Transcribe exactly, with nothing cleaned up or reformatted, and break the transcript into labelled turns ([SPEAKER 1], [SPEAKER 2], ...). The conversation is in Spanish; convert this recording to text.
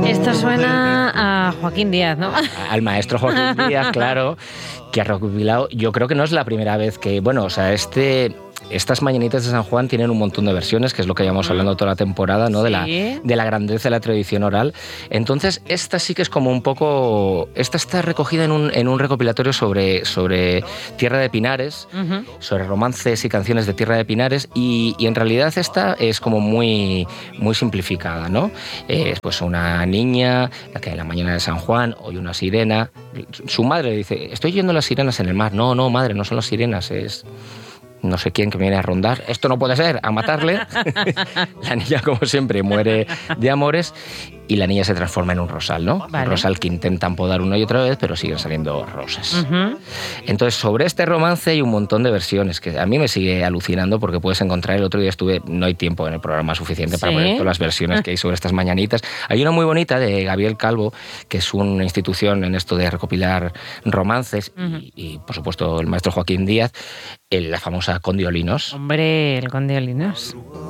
[SPEAKER 1] Esto suena a Joaquín Díaz, ¿no?
[SPEAKER 2] Al maestro Joaquín Díaz, claro, que ha recopilado. Yo creo que no es la primera vez que, bueno, o sea, este... Estas mañanitas de San Juan tienen un montón de versiones, que es lo que llevamos hablando toda la temporada, ¿no? De, la, de la grandeza de la tradición oral. Entonces, esta sí que es como un poco... Esta está recogida en un, en un recopilatorio sobre, sobre Tierra de Pinares, uh-huh. sobre romances y canciones de Tierra de Pinares, y, y en realidad esta es como muy, muy simplificada, ¿no? Es pues una niña, la que en la mañana de San Juan oye una sirena. Su madre le dice, estoy oyendo las sirenas en el mar. No, no, madre, no son las sirenas, es... no sé quién que me viene a rondar, esto no puede ser, a matarle. La niña, como siempre, muere de amores y la niña se transforma en un rosal, ¿no? Vale. Un rosal que intentan podar una y otra vez, pero siguen saliendo rosas. Uh-huh. Entonces, sobre este romance hay un montón de versiones que a mí me sigue alucinando porque puedes encontrar, el otro día estuve, no hay tiempo en el programa suficiente ¿Sí? para poner todas las versiones que hay sobre estas mañanitas. Hay una muy bonita de Gabriel Calvo, que es una institución en esto de recopilar romances, uh-huh. y, y, por supuesto, el maestro Joaquín Díaz, la famosa Condiolinos.
[SPEAKER 1] Hombre, el Condiolinos.